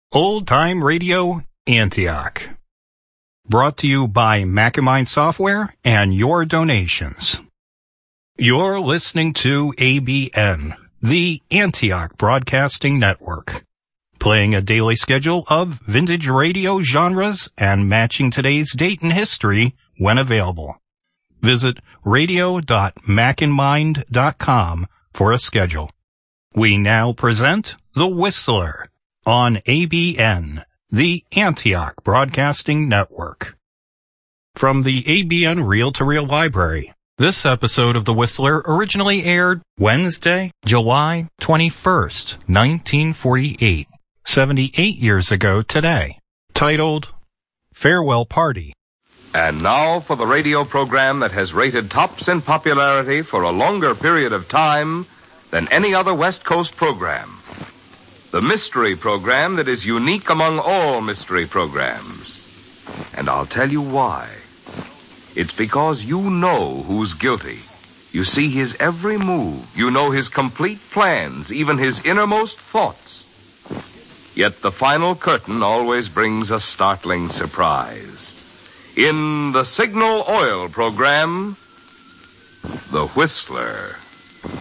Old Time Radio Antioch. Brought to you by Macamind Software and your donations. You're listening to ABN, the Antioch Broadcasting Network, playing a daily schedule of vintage radio genres and matching today's date in history when available. Visit radio.macandmind.com for a schedule. We now present The Whistler on ABN, the Antioch Broadcasting Network. From the ABN Reel-to-Reel Library, this episode of The Whistler originally aired Wednesday, July 21st, 1948, 78 years ago today, titled Farewell Party. And now for the radio program that has rated tops in popularity for a longer period of time than any other West Coast program. The mystery program that is unique among all mystery programs. And I'll tell you why. It's because you know who's guilty. You see his every move. You know his complete plans, even his innermost thoughts. Yet the final curtain always brings a startling surprise. In the Signal Oil program, The Whistler.